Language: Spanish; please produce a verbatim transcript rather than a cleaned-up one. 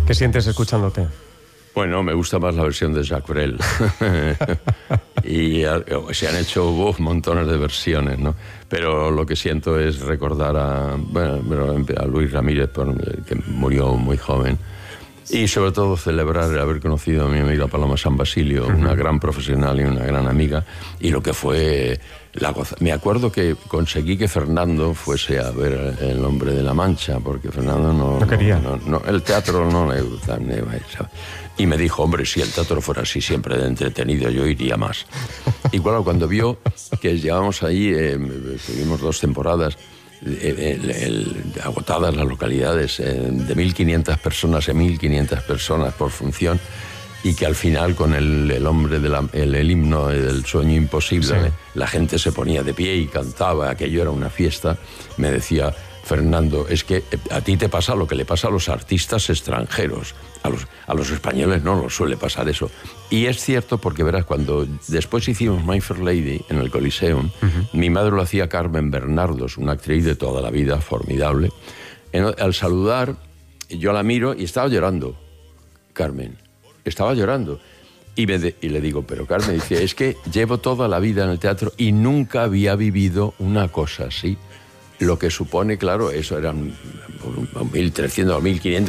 ¿Qué sientes escuchándote? Bueno, me gusta más la versión de Jacques Brel. Y a, se han hecho uf, montones de versiones, ¿no? Pero lo que siento es recordar a, bueno, a Luis Ramírez, que murió muy joven. Y sobre todo celebrar el haber conocido a mi amiga Paloma San Basilio, uh-huh. una gran profesional y una gran amiga, y lo que fue la goza. Me acuerdo que conseguí que Fernando fuese a ver El Hombre de la Mancha, porque Fernando no... No quería. No, no, no, el teatro no le gusta. Y me dijo, hombre, si el teatro fuera así siempre de entretenido, yo iría más. Y bueno, cuando vio que llevamos ahí, eh, tuvimos dos temporadas, El, el, agotadas las localidades, eh, de mil quinientas personas en mil quinientas personas por función, y que al final con el, el hombre del el, el himno del sueño imposible, sí. la gente se ponía de pie y cantaba, aquello era una fiesta. Me decía Fernando, es que a ti te pasa lo que le pasa a los artistas extranjeros, a los, a los españoles no nos suele pasar eso. Y es cierto, porque verás, cuando después hicimos My Fair Lady en el Coliseum, uh-huh. mi madre lo hacía Carmen Bernardos, una actriz de toda la vida, formidable. En, al saludar, yo la miro y estaba llorando, Carmen, estaba llorando. Y, me de, y le digo, pero Carmen, dice, es que llevo toda la vida en el teatro y nunca había vivido una cosa así. Lo que supone, claro, eso eran mil trescientas o mil quinientas